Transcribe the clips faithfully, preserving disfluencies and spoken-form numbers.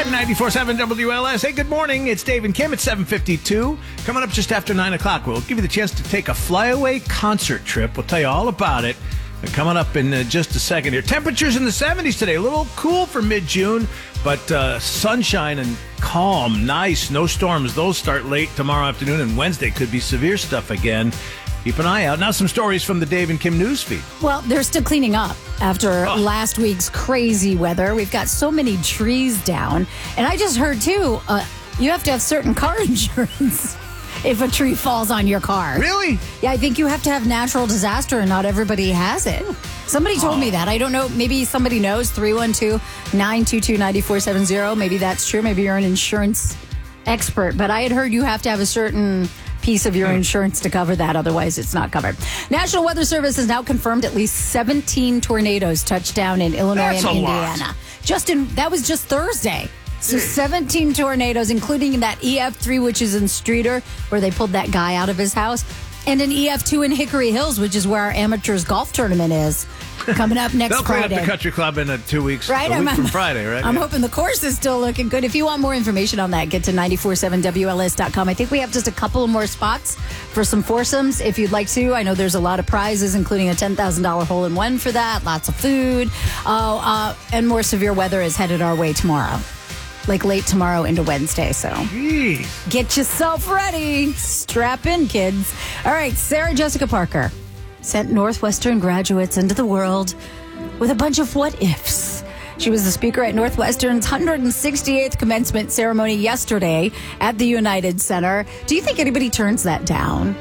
At ninety-four point seven W L S. Hey, good morning. It's Dave and Kim at seven fifty-two. Coming up just after nine o'clock, we'll give you the chance to take a flyaway concert trip. We'll tell you all about it. Coming up in uh, just a second here. Temperatures in the seventies today. A little cool for mid-June, but uh, sunshine and calm. Nice. No storms. Those start late tomorrow afternoon, and Wednesday could be severe stuff again. Keep an eye out. Now some stories from the Dave and Kim newsfeed. Well, they're still cleaning up after Oh. last week's crazy weather. We've got so many trees down. And I just heard, too, uh, you have to have certain car insurance if a tree falls on your car. Really? Yeah, I think you have to have natural disaster, and not everybody has it. Somebody told Oh. me that. I don't know. Maybe somebody knows. three one two, nine two two, nine four seven zero. Maybe that's true. Maybe you're an insurance expert. But I had heard you have to have a certain piece of your insurance to cover that. Otherwise, it's not covered. National Weather Service has now confirmed at least seventeen tornadoes touched down in Illinois That's and a lot. Indiana. Just in, that was just Thursday. So seventeen tornadoes, including that E F three, which is in Streeter, where they pulled that guy out of his house, and an E F two in Hickory Hills, which is where our amateurs golf tournament is, coming up next They'll clean Friday. up the country club in uh, two weeks. Right? A week I'm- from Friday, right? I'm Yeah. hoping the course is still looking good. If you want more information on that, get to nine four seven W L S dot com. I think we have just a couple of more spots for some foursomes if you'd like to. I know there's a lot of prizes, including a ten thousand dollars hole-in-one for that, lots of food, uh, uh, and more severe weather is headed our way tomorrow, like late tomorrow into Wednesday. So Jeez. get yourself ready. Strap in, kids. All right, Sarah Jessica Parker sent Northwestern graduates into the world with a bunch of what ifs. She was the speaker at Northwestern's one hundred sixty-eighth commencement ceremony yesterday at the United Center. Do you think anybody turns that down?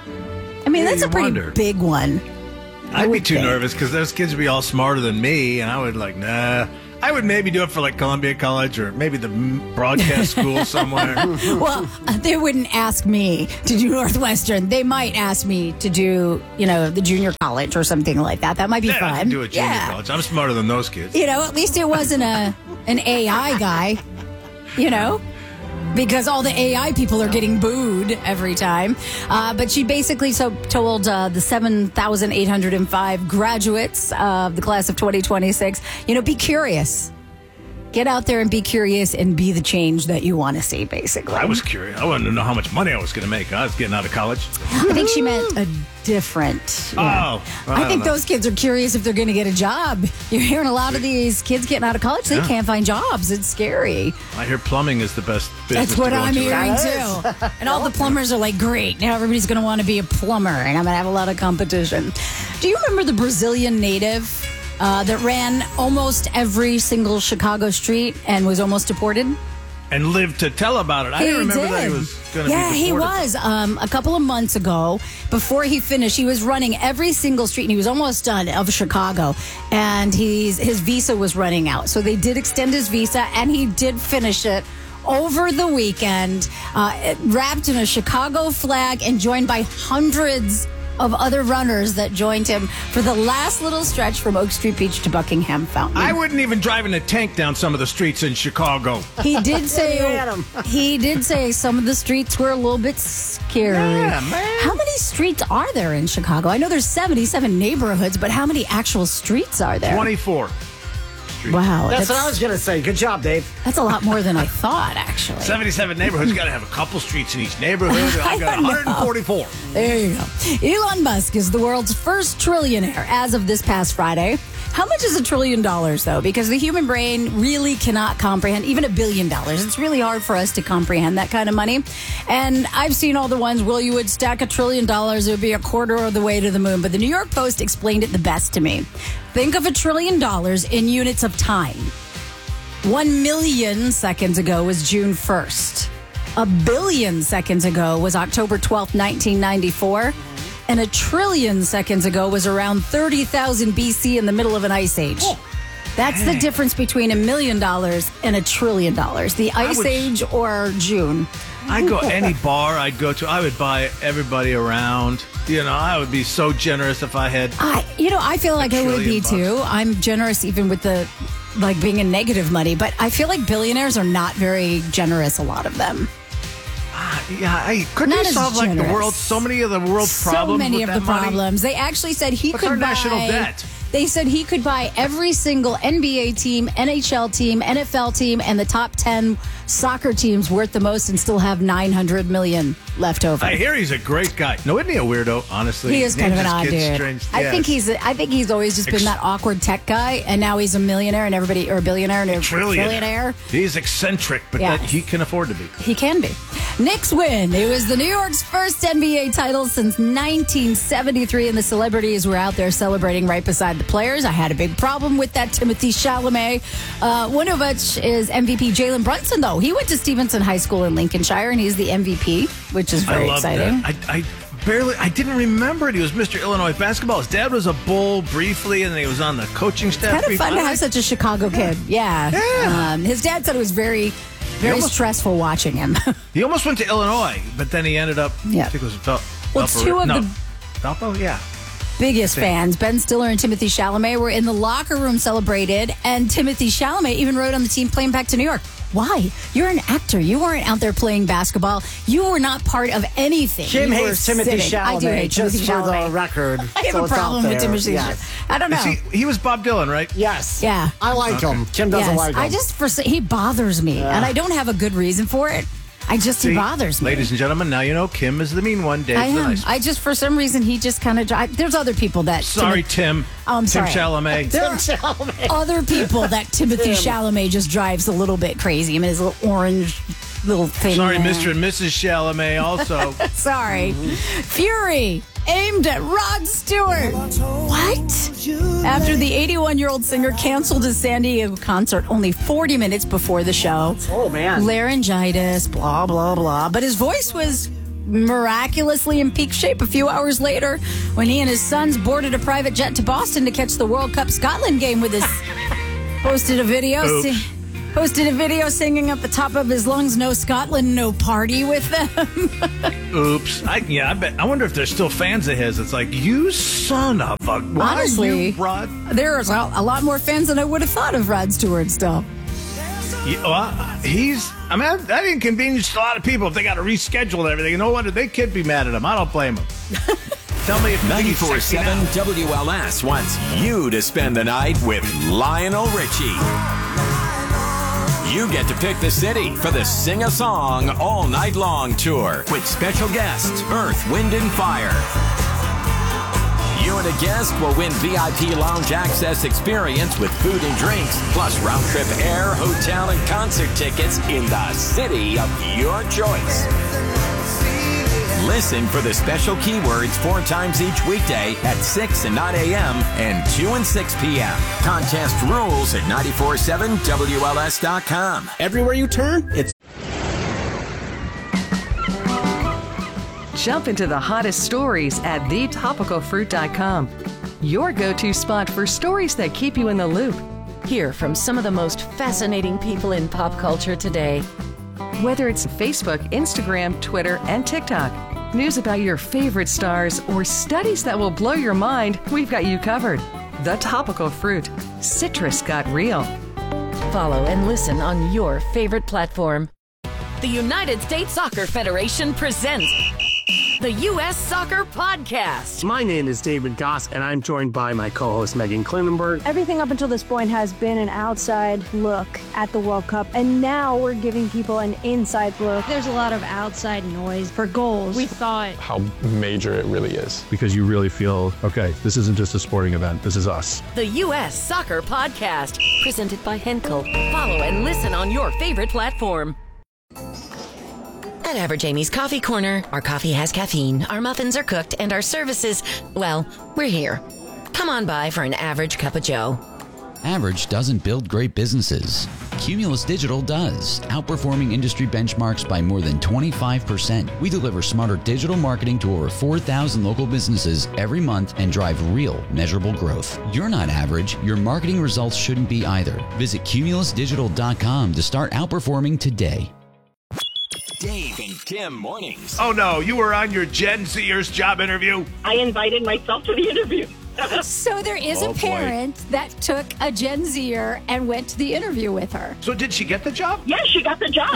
I mean, Yeah, that's a you pretty wonder. big one. I'd be would too think. nervous because those kids would be all smarter than me, and I would like, nah. I would maybe do it for like Columbia College or maybe the m- broadcast school somewhere. Well, they wouldn't ask me to do Northwestern. They might ask me to do, you know, the junior college or something like that. That might be Yeah, fun. I can do a junior yeah. college. I'm smarter than those kids. You know, at least it wasn't a an A I guy, you know, because all the A I people are getting booed every time. Uh, but she basically so told uh, the seven thousand eight hundred five graduates of the class of twenty twenty-six, you know, be curious. Get out there and be curious and be the change that you want to see, basically. I was curious. I wanted to know how much money I was going to make. I was getting out of college. I think she meant a different. you know. Oh, I don't think know. those kids are curious if they're going to get a job. You're hearing a lot of these kids getting out of college. They Yeah. can't find jobs. It's scary. I hear plumbing is the best business. That's what to go I'm into. hearing That too. And all the plumbers are like, great. Now everybody's going to want to be a plumber, and I'm going to have a lot of competition. Do you remember the Brazilian native uh, that ran almost every single Chicago street and was almost deported? And lived to tell about it. I didn't remember that he was going to Yeah, be he deported. was. Um, a couple of months ago, before he finished, he was running every single street, and he was almost done of Chicago. And he's his visa was running out, so they did extend his visa, and he did finish it over the weekend, uh, wrapped in a Chicago flag, and joined by hundreds of other runners that joined him for the last little stretch from Oak Street Beach to Buckingham Fountain. I wouldn't even drive in a tank down some of the streets in Chicago. He did say Get 'em. he did say some of the streets were a little bit scary. Yeah, man. How many streets are there in Chicago? I know there's seventy-seven neighborhoods, but how many actual streets are there? twenty-four. Wow, That's, what I was going to say. Good job, Dave. that's a lot more than I thought, actually. seventy-seven neighborhoods. You got to have a couple streets in each neighborhood. I got I know. one hundred forty-four. There you go. Elon Musk is the world's first trillionaire as of this past Friday. How much is a trillion dollars, though? Because the human brain really cannot comprehend even a billion dollars. It's really hard for us to comprehend that kind of money. And I've seen all the ones, well, you would stack a trillion dollars, it would be a quarter of the way to the moon. But the New York Post explained it the best to me. Think of a trillion dollars in units of time. One million seconds ago was June first. A billion seconds ago was October twelfth, nineteen ninety-four. And a trillion seconds ago was around thirty thousand B C in the middle of an ice age. That's the difference between a million dollars and a trillion dollars. The ice would- age or June. I'd go any bar I'd go to. I would buy everybody around. You know, I would be so generous if I had. I, you know, I feel like I would be trillion too. I'm generous even with the, like being in negative money, but I feel like billionaires are not very generous, a lot of them. Yeah, I couldn't Not they as solve like the generous. world, so many of the world's So problems many with of that the money? problems. They actually said he What's could our buy national debt? They said he could buy every single N B A team, N H L team, N F L team, and the top ten soccer teams worth the most and still have nine hundred million left over. I hear he's a great guy. No, isn't he a weirdo, honestly? He is kind of an odd dude. Strange. I Yes. think he's I think he's always just been Ex- that awkward tech guy, and now he's a millionaire and everybody, or a billionaire and a Trillionaire. trillionaire. He's eccentric, but Yeah. that he can afford to be. He can be. Knicks win. It was the New York's first N B A title since nineteen seventy-three, and the celebrities were out there celebrating right beside the players. I had a big problem with that. Timothy Chalamet, uh, one of which is M V P Jalen Brunson, though. He went to Stevenson High School in Lincolnshire, and he's the M V P, which is very I love exciting. that. I, I barely, I didn't remember it. He was Mister Illinois basketball. His dad was a Bull briefly, and then he was on the coaching staff. Kind of briefly. fun to have such a Chicago kid. Yeah. Yeah. Um, his dad said it was very, very almost- stressful watching him. He almost went to Illinois, but then he ended up. Yeah. I think it was Val- Well, Valparaiso. two of no. the- Valpo, yeah. Biggest fans, Ben Stiller and Timothy Chalamet, were in the locker room celebrated, and Timothy Chalamet even rode on the team plane back to New York. Why? You're an actor. You weren't out there playing basketball. You were not part of anything. Jim You were hates Timothy sitting. I do Chalamet, hate just Timothy for Chalamet. the record. I have so a it's out problem with there. Timothy. Yes. I don't know. Is he, he was Bob Dylan, right? Yes. Yeah. I like him. Kim doesn't Yes. like him. I just for he bothers me, and I don't have a good reason for it. I just he See, bothers me. Ladies and gentlemen, now you know Kim is the mean one. Dave's I the am. nice one. I just for some reason he just kind of. There's other people that. Sorry, Timoth- Tim. Oh, I'm Tim sorry. Chalamet. There are Chalamet. other people that Timothy Chalamet just drives a little bit crazy. I mean, his little orange little thing. Sorry, there. Mister and Missus Chalamet also. Sorry. Fury aimed at Rod Stewart. What? After the eighty-one-year-old singer canceled his San Diego concert only forty minutes before the show. Oh, man. Laryngitis, blah, blah, blah. But his voice was miraculously in peak shape a few hours later when he and his sons boarded a private jet to Boston to catch the World Cup Scotland game with his... posted a video... Oops. si- Posted a video singing up the top of his lungs, "No Scotland, no party" with them. Oops. I, yeah, I bet. I wonder if there's still fans of his. It's like, you son of a... Why Honestly, you, Rod? There's a, a lot more fans than I would have thought of Rod Stewart still. Yeah, well, he's... I mean, that inconvenienced a lot of people if they got to reschedule and everything. No wonder they could be mad at him. I don't blame them. Tell me if you think he's ninety-four sexy seven now. W L S wants you to spend the night with Lionel Richie. You get to pick the city for the Sing a Song All Night Long tour with special guests Earth, Wind and Fire. You and a guest will win V I P lounge access experience with food and drinks, plus round trip air, hotel, and concert tickets in the city of your choice. Listen for the special keywords four times each weekday at six and nine a.m. and two and six p.m. Contest rules at nine four seven W L S dot com. Everywhere you turn, it's Jump into the hottest stories at the topical fruit dot com. Your go-to spot for stories that keep you in the loop. Hear from some of the most fascinating people in pop culture today. Whether it's Facebook, Instagram, Twitter, and TikTok, news about your favorite stars, or studies that will blow your mind, we've got you covered. The Topical Fruit. Citrus got real. Follow and listen on your favorite platform. The United States Soccer Federation presents the U S Soccer Podcast. My name is David Goss, and I'm joined by my co-host Megan Klinenberg. Everything up until this point has been an outside look at the World Cup, and now we're giving people an inside look. There's a lot of outside noise for goals. We thought how major it really is. Because you really feel, okay, this isn't just a sporting event, this is us. The U S Soccer Podcast, presented by Henkel. Follow and listen on your favorite platform. At Average Amy's Coffee Corner, our coffee has caffeine, our muffins are cooked, and our services, well, we're here. Come on by for an average cup of joe. Average doesn't build great businesses. Cumulus Digital does, outperforming industry benchmarks by more than twenty-five percent. We deliver smarter digital marketing to over four thousand local businesses every month and drive real, measurable growth. You're not average. Your marketing results shouldn't be either. Visit cumulus digital dot com to start outperforming today. Dave and Kim mornings. Oh, no. You were on your Gen Zers job interview? I invited myself to the interview. So there is Oh, a boy. parent that took a Gen Zer and went to the interview with her. So did she get the job? Yes, she got the job.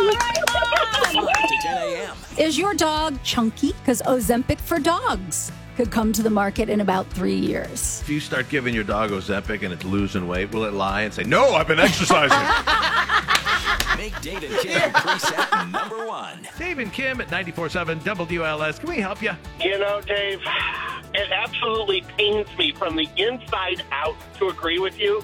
five to ten a.m. Is your dog chunky? Because Ozempic for dogs could come to the market in about three years. If you start giving your dog Ozempic and it's losing weight, will it lie and say, no, I've been exercising? Make Dave and Kim preset number one. Dave and Kim at ninety-four point seven W L S. Can we help you? You know, Dave, it absolutely pains me from the inside out to agree with you.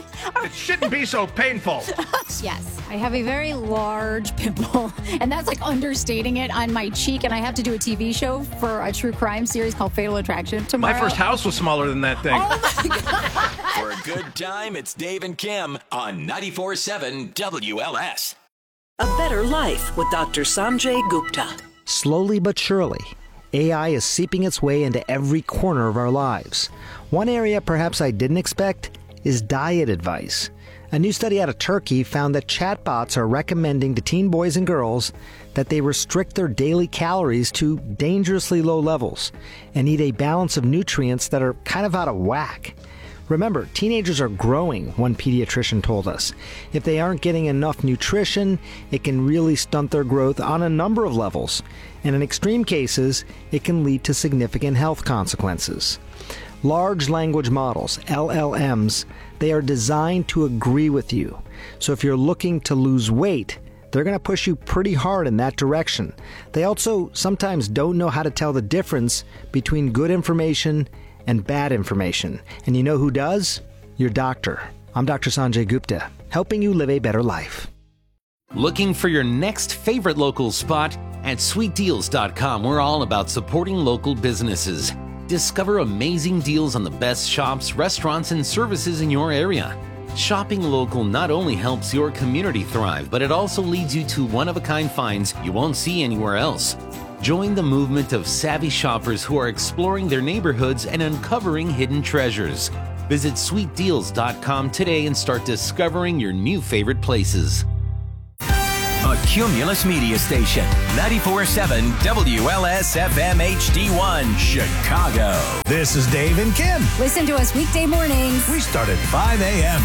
It shouldn't be so painful. Yes, I have a very large pimple, and that's like understating it, on my cheek, and I have to do a T V show for a true crime series called Fatal Attraction tomorrow. My first house was smaller than that thing. Oh my God. For a good time, it's Dave and Kim on ninety-four point seven W L S. A Better Life with Doctor Sanjay Gupta. Slowly but surely, A I is seeping its way into every corner of our lives. One area perhaps I didn't expect is diet advice. A new study out of Turkey found that chatbots are recommending to teen boys and girls that they restrict their daily calories to dangerously low levels and eat a balance of nutrients that are kind of out of whack. Remember, teenagers are growing, one pediatrician told us. If they aren't getting enough nutrition, it can really stunt their growth on a number of levels. And in extreme cases, it can lead to significant health consequences. Large language models, L L Ms, they are designed to agree with you. So if you're looking to lose weight, they're going to push you pretty hard in that direction. They also sometimes don't know how to tell the difference between good information and bad information. And you know who does? Your doctor. I'm Doctor Sanjay Gupta, helping you live a better life. Looking for your next favorite local spot? At sweet deals dot com, we're all about supporting local businesses. Discover amazing deals on the best shops, restaurants, and services in your area. Shopping local not only helps your community thrive, but it also leads you to one-of-a-kind finds you won't see anywhere else. Join the movement of savvy shoppers who are exploring their neighborhoods and uncovering hidden treasures. Visit sweet deals dot com today and start discovering your new favorite places. A Cumulus Media Station, ninety-four point seven W L S F M H D one, Chicago. This is Dave and Kim. Listen to us weekday mornings. We start at five a.m.